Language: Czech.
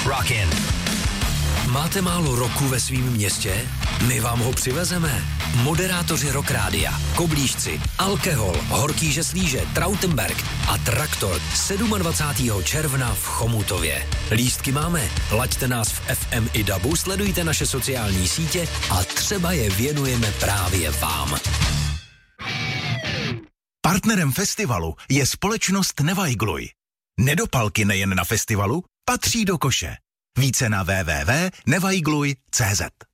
Rockin'. Máte málo roku ve svém městě? My vám ho přivezeme. Moderátoři Rock Rádia, Koblížci, Alkehol, Horký Žeslíže, Trautenberg a Traktor 27. června v Chomutově. Lístky máme, laďte nás v FM i DABu, sledujte naše sociální sítě a třeba je věnujeme právě vám. Partnerem festivalu je společnost Nevajgluj. Nedopalky nejen na festivalu patří do koše. Více na www.nevajgluj.cz.